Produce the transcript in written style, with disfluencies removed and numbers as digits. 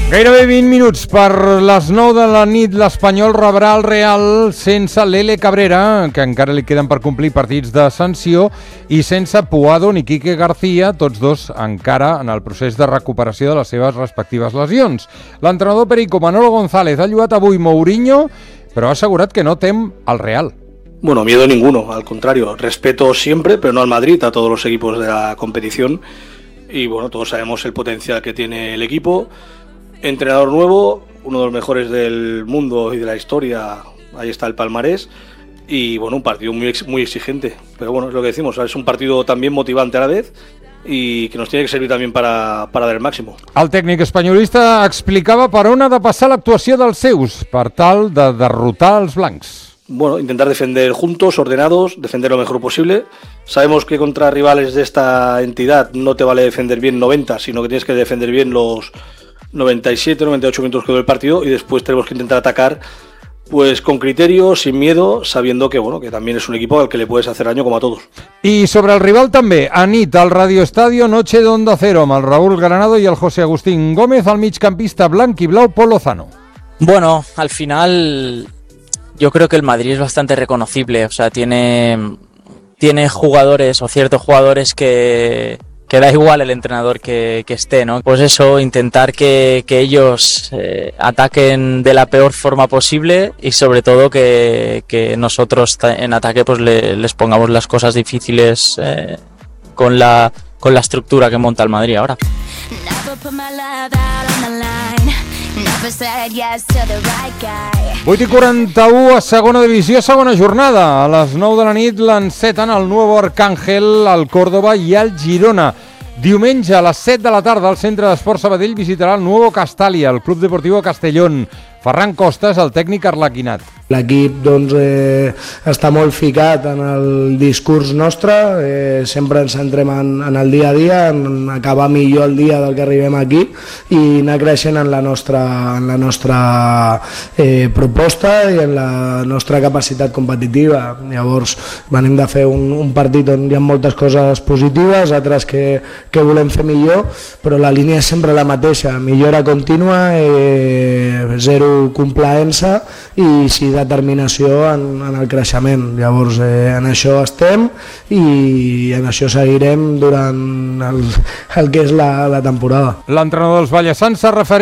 Gairebé 20 minuts per les 9 de la nit. L'Espanyol rebrà el Real sense Lele Cabrera, que encara li queden per complir partits de sanció, i sense Puado ni Quique García, tots dos encara en el procés de recuperació de les seves respectives lesions. L'entrenador perico Manolo González ha lloat avui Mourinho, però ha assegurat que no tem el Real. Bueno, miedo ninguno, al contrario, respeto siempre, pero no al Madrid, a todos los equipos de la competición, y bueno, todos sabemos el potencial que tiene el equipo. Entrenador nuevo, uno de los mejores del mundo y de la historia, ahí está el palmarés, y bueno, un partido muy exigente, pero bueno, es lo que decimos, es un partido también motivante a la vez i que nos tiene que servir també para dar el máximo. El tècnic espanyolista explicava per on ha de passar l'actuació dels seus per tal de derrotar els blancs. Bueno, intentar defender juntos, ordenados, defender lo mejor posible. Sabemos que contra rivales de esta entidad no te vale defender bien 90, sino que tienes que defender bien los 97, 98 minutos que dura el partido, y después tenemos que intentar atacar pues con criterio, sin miedo, sabiendo que bueno, que también es un equipo al que le puedes hacer daño como a todos. I sobre el rival també, anit al Radio Estadio, noche de Onda Cero, amb el Raúl Granado i el José Agustín Gómez, al migcampista blanc y blau Pol Lozano. Bueno, al final yo creo que el Madrid es bastante reconocible, o sea, tiene jugadores o ciertos jugadores que da igual el entrenador que esté, ¿no? Pues eso, intentar que ellos ataquen de la peor forma posible y sobre todo que nosotros en ataque pues les pongamos las cosas difíciles con la estructura que monta el Madrid ahora. 8:41 a segona divisió, segona jornada. A les 9 de la nit l'enceten el Nuevo Arcángel, el Córdoba i el Girona. Diumenge a les 7 de la tarda el Centre d'Esports Sabadell visitarà el Nuevo Castalia, el Club Deportivo Castellón. Ferran Costas, el tècnic arlequinat. L'equip doncs, està molt ficat en el discurs nostre, sempre ens centrem en el dia a dia, en acabar millor el dia del que arribem aquí i anar creixent en la nostra proposta i en la nostra capacitat competitiva. Llavors venim de fer un partit on hi ha moltes coses positives, altres que volem fer millor, però la línia és sempre la mateixa, millora contínua, zero complaença i sí determinació en el creixement. Llavors en això estem i en això seguirem durant el que és la temporada. L'entrenador dels Vallesans s'ha referit